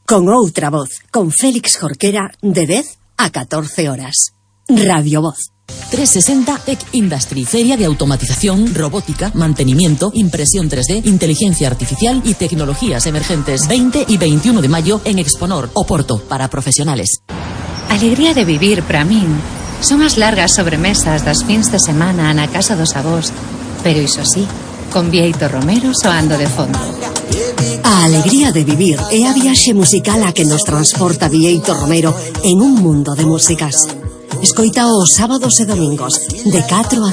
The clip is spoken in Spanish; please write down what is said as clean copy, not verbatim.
Con outra voz, con Félix Jorquera, de 10 a 14 horas. Radio Voz. 360 Tech Industry, feria de automatización, robótica, mantenimiento, impresión 3D, inteligencia artificial y tecnologías emergentes. 20 y 21 de mayo en Exponor, Oporto, para profesionales. Alegría de vivir para min son as largas sobremesas das fins de semana na casa dos avós, pero iso sí, con Bieito Romero soando de fondo. A alegría de vivir é a viaxe musical a que nos transporta Bieito Romero en un mundo de músicas. Escoita os sábados e domingos de 4 a